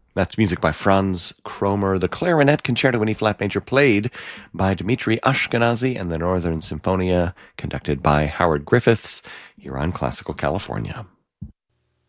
That's music by Franz Kromer. The Clarinet Concerto in E-flat major played by Dmitri Ashkenazy and the Northern Symphonia conducted by Howard Griffiths here on Classical California.